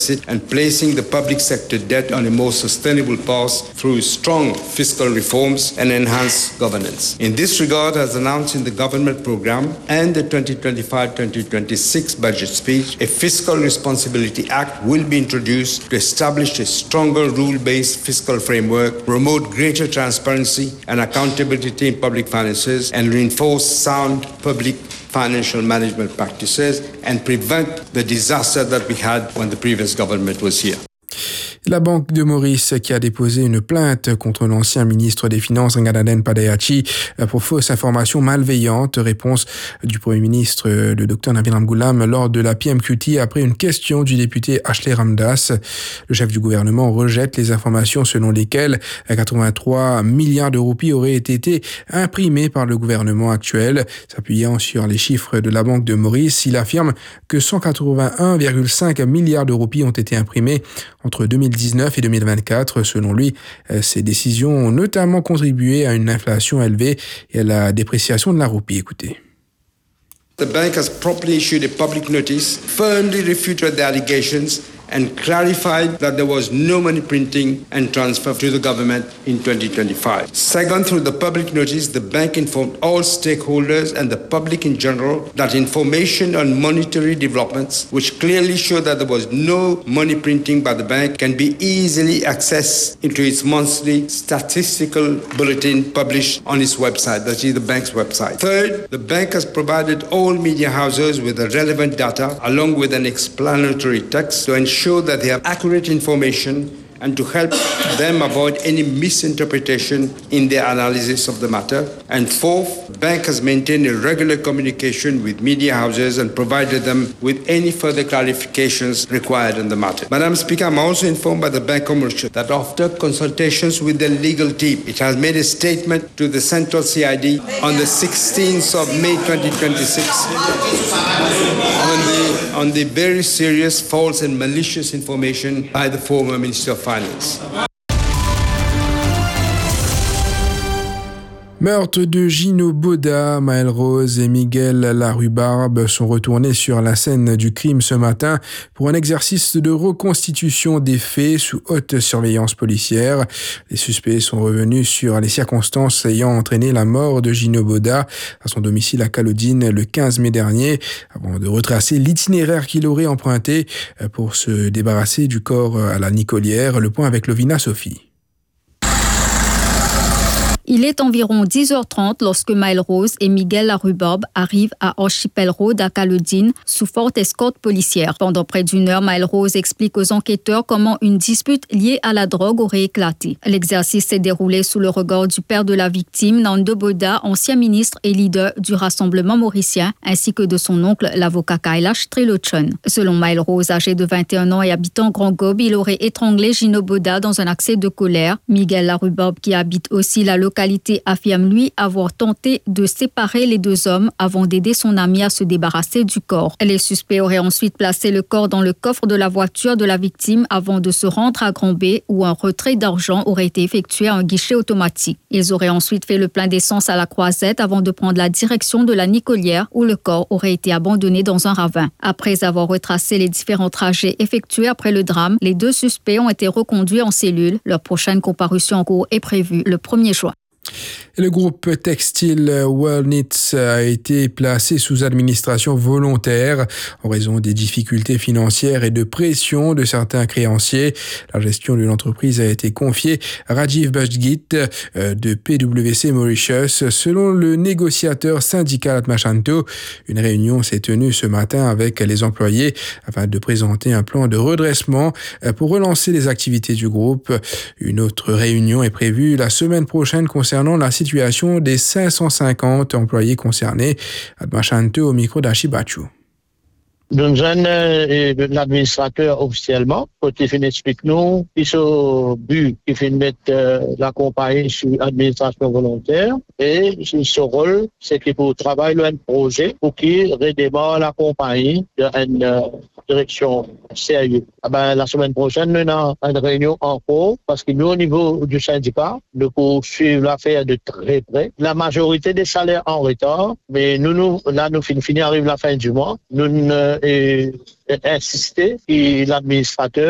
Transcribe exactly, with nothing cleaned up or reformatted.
and placing the public sector debt on a more sustainable path through strong fiscal reforms and enhanced governance. In this regard, as announced in the government program and the twenty twenty-five twenty twenty-six budget speech, a Fiscal Responsibility Act will be introduced to establish a stronger rule-based fiscal framework, promote greater transparency and accountability in public finances, and reinforce sound public financial management practices and prevent the disaster that we had when the previous government was here. La Banque de Maurice qui a déposé une plainte contre l'ancien ministre des Finances Ngadaden Padayachi pour fausses informations malveillantes. Réponse du Premier ministre, le docteur Nabil Ramgoolam, lors de la P M Q T après une question du député Ashley Ramdas. Le chef du gouvernement rejette les informations selon lesquelles quatre-vingt-trois milliards de roupies auraient été imprimés par le gouvernement actuel. S'appuyant sur les chiffres de la Banque de Maurice, il affirme que cent quatre-vingt-un virgule cinq milliards de roupies ont été imprimés entre deux mille dix-neuf et deux mille vingt-quatre. Selon lui, ces décisions ont notamment contribué à une inflation élevée et à la dépréciation de la roupie. Écoutez. The bank has properly issued a public notice, firmly refuted the allegations and clarified that there was no money printing and transfer to the government in twenty twenty-five. Second, through the public notice, the bank informed all stakeholders and the public in general that information on monetary developments, which clearly show that there was no money printing by the bank, can be easily accessed into its monthly statistical bulletin published on its website, that is the bank's website. Third, the bank has provided all media houses with the relevant data along with an explanatory text to ensure that they have accurate information and to help them avoid any misinterpretation in their analysis of the matter. And fourth, the bank has maintained a regular communication with media houses and provided them with any further clarifications required on the matter. Madam Speaker, I'm also informed by the Bank Commercial that after consultations with the legal team, it has made a statement to the Central C I D on the sixteenth of May twenty twenty-six on the, on the very serious, false and malicious information by the former Minister of Finance. Meurtre de Gino Boda, Maël Rose et Miguel Larrubarbe sont retournés sur la scène du crime ce matin pour un exercice de reconstitution des faits sous haute surveillance policière. Les suspects sont revenus sur les circonstances ayant entraîné la mort de Gino Boda à son domicile à Calodine le quinze mai dernier, avant de retracer l'itinéraire qu'il aurait emprunté pour se débarrasser du corps à la Nicolière. Le point avec Lovina Sophie. Il est environ dix heures trente lorsque Maël Rose et Miguel Larrubarbe arrivent à Archipel Road à Calodine sous forte escorte policière. Pendant près d'une heure, Maël Rose explique aux enquêteurs comment une dispute liée à la drogue aurait éclaté. L'exercice s'est déroulé sous le regard du père de la victime, Nando Boda, ancien ministre et leader du Rassemblement mauricien, ainsi que de son oncle, l'avocat Kailash Trilochon. Selon Maël Rose, âgé de vingt et un ans et habitant Grand Gobe, il aurait étranglé Gino Boda dans un accès de colère. Miguel Larrubarbe, qui habite aussi la localité, affirme lui avoir tenté de séparer les deux hommes avant d'aider son ami à se débarrasser du corps. Les suspects auraient ensuite placé le corps dans le coffre de la voiture de la victime avant de se rendre à Grand B où un retrait d'argent aurait été effectué à un guichet automatique. Ils auraient ensuite fait le plein d'essence à la Croisette avant de prendre la direction de la Nicolière où le corps aurait été abandonné dans un ravin. Après avoir retracé les différents trajets effectués après le drame, les deux suspects ont été reconduits en cellule. Leur prochaine comparution en cours est prévue le premier juin. Le groupe textile Worldknits a été placé sous administration volontaire en raison des difficultés financières et de pression de certains créanciers. La gestion de l'entreprise a été confiée à Rajiv Bajgit de P W C Mauritius. Selon le négociateur syndical Atmashanto, une réunion s'est tenue ce matin avec les employés afin de présenter un plan de redressement pour relancer les activités du groupe. Une autre réunion est prévue la semaine prochaine concernant la situation des cinq cent cinquante employés concernés. Admachanto au micro d'Achibachu. Nous sommes l'administrateur officiellement, pour qu'il explique nous, qui sont but qui fait mettre euh, la compagnie sur administration volontaire et son rôle, c'est que pour travailler un projet pour qu'il redémarre la compagnie d'une direction sérieux. Ah ben, la semaine prochaine, nous avons une réunion encore parce que nous, au niveau du syndicat, nous poursuivons l'affaire de très près. La majorité des salaires en retard, mais nous, nous là, nous finissons, arrive la fin du mois. Nous euh, insister et l'administrateur